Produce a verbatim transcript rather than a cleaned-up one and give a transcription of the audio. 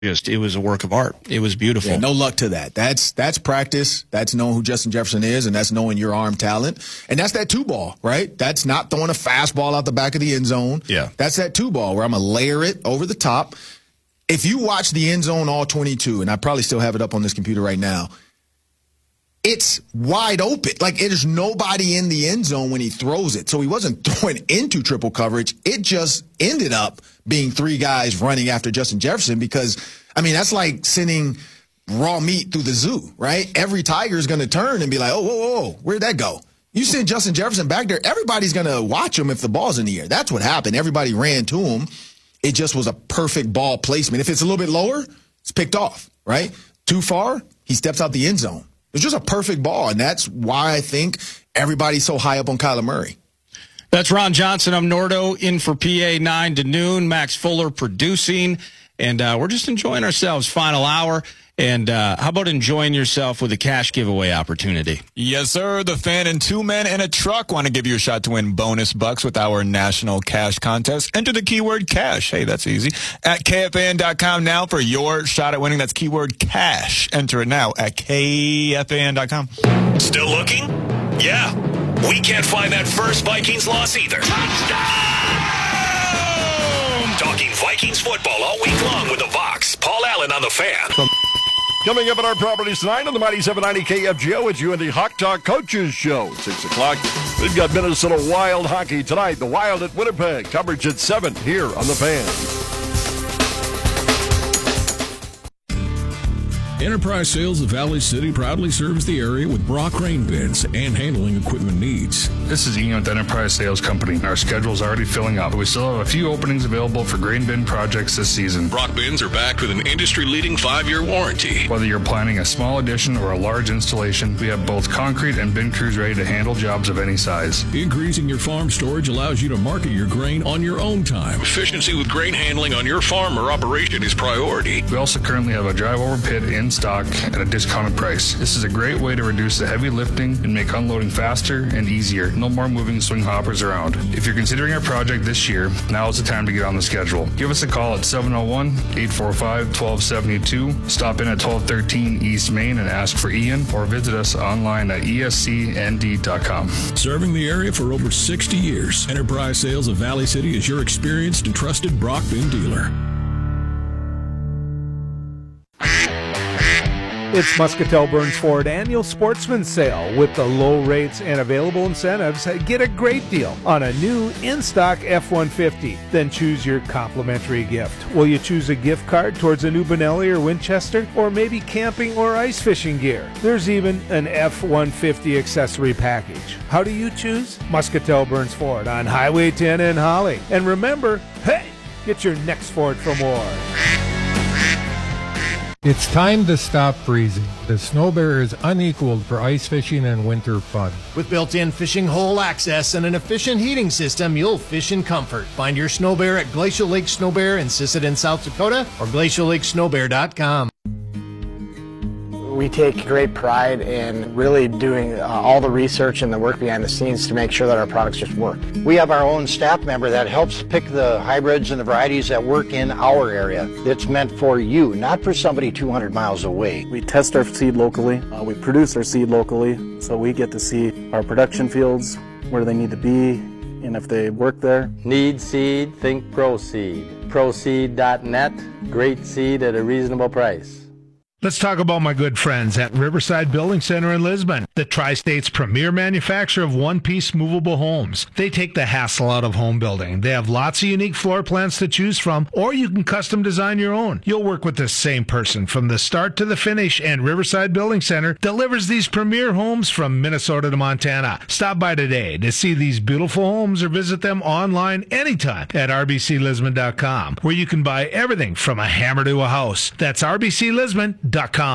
Just, it was a work of art. It was beautiful. Yeah, no luck to that. That's that's practice. That's knowing who Justin Jefferson is, and that's knowing your arm talent. And that's that two ball, right? That's not throwing a fastball out the back of the end zone. Yeah. That's that two ball where I'm going to layer it over the top. If you watch the end zone all twenty-two, and I probably still have it up on this computer right now, it's wide open. Like, there's nobody in the end zone when he throws it. So he wasn't throwing into triple coverage. It just ended up being three guys running after Justin Jefferson because, I mean, that's like sending raw meat through the zoo, right? Every tiger is going to turn and be like, oh, whoa, whoa, whoa, where'd that go? You send Justin Jefferson back there, everybody's going to watch him if the ball's in the air. That's what happened. Everybody ran to him. It just was a perfect ball placement. If it's a little bit lower, it's picked off, right? Too far, he steps out the end zone. It's just a perfect ball, and that's why I think everybody's so high up on Kyler Murray. That's Ron Johnson. I'm Nordo, in for P A nine to noon. Max Fuller producing, and uh, we're just enjoying ourselves. Final hour. And uh, how about enjoying yourself with a cash giveaway opportunity? Yes, sir. The Fan and two men in a truck want to give you a shot to win bonus bucks with our national cash contest. Enter the keyword cash. Hey, that's easy. At K F A N dot com now for your shot at winning. That's keyword cash. Enter it now at K F A N dot com. Still looking? Yeah. We can't find that first Vikings loss either. Touchdown! Talking Vikings football all week long with the Vox. Paul Allen on the Fan. Coming up at our properties tonight on the Mighty seven ninety K F G O, it's you and the Hawk Talk Coaches Show. six o'clock, we've got Minnesota Wild hockey tonight. The Wild at Winnipeg. Coverage at seven here on the Fan. Enterprise Sales of Valley City proudly serves the area with Brock Crane bins and handling equipment needs. This is Ian with Enterprise Sales Company. Our schedule is already filling up. We still have a few openings available for grain bin projects this season. Brock bins are backed with an industry-leading five-year warranty. Whether you're planning a small addition or a large installation, we have both concrete and bin crews ready to handle jobs of any size. Increasing your farm storage allows you to market your grain on your own time. Efficiency with grain handling on your farm or operation is priority. We also currently have a drive-over pit in stock at a discounted price. This is a great way to reduce the heavy lifting and make unloading faster and easier. No more moving swing hoppers around. If you're considering a project this year, now is the time to get on the schedule. Give us a call at seven oh one, eight four five, one two seven two. Stop in at twelve thirteen East Main and ask for Ian, or visit us online at E S C N D dot com. Serving the area for over sixty years, Enterprise Sales of Valley City is your experienced and trusted Brock bin dealer. It's Muscatel Burns Ford Annual Sportsman Sale. With the low rates and available incentives, get a great deal on a new in-stock F one fifty. Then choose your complimentary gift. Will you choose a gift card towards a new Benelli or Winchester, or maybe camping or ice fishing gear? There's even an F one fifty accessory package. How do you choose? Muscatel Burns Ford on Highway ten in Holly. And remember, hey, get your next Ford for more. It's time to stop freezing. The Snow Bear is unequaled for ice fishing and winter fun. With built-in fishing hole access and an efficient heating system, you'll fish in comfort. Find your Snow Bear at Glacial Lake Snow Bear in Sisseton, South Dakota, or glacial lake snow bear dot com. We take great pride in really doing uh, all the research and the work behind the scenes to make sure that our products just work. We have our own staff member that helps pick the hybrids and the varieties that work in our area. It's meant for you, not for somebody two hundred miles away. We test our seed locally. Uh, we produce our seed locally, so we get to see our production fields, where they need to be, and if they work there. Need seed? Think ProSeed. ProSeed dot net. Great seed at a reasonable price. Let's talk about my good friends at Riverside Building Center in Lisbon, the Tri-State's premier manufacturer of one-piece movable homes. They take the hassle out of home building. They have lots of unique floor plans to choose from, or you can custom design your own. You'll work with the same person from the start to the finish, and Riverside Building Center delivers these premier homes from Minnesota to Montana. Stop by today to see these beautiful homes or visit them online anytime at R B C Lisbon dot com, where you can buy everything from a hammer to a house. That's R B C Lisbon dot com.